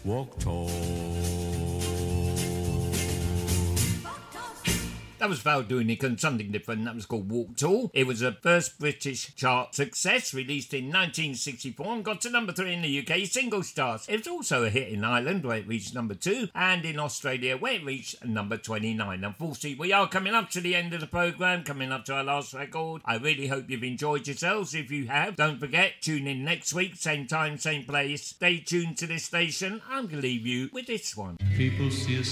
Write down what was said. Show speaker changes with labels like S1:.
S1: Walk tall. That was Val Doonick and something different. That was called Walk Tall. It was a first British chart success, released in 1964 and got to number 3 in the UK single charts. It was also a hit in Ireland, where it reached number 2, and in Australia, where it reached number 29. Unfortunately, we are coming up to the end of the programme, coming up to our last record. I really hope you've enjoyed yourselves. If you have, don't forget, tune in next week, same time, same place. Stay tuned to this station. I'm going to leave you with this one.
S2: People see us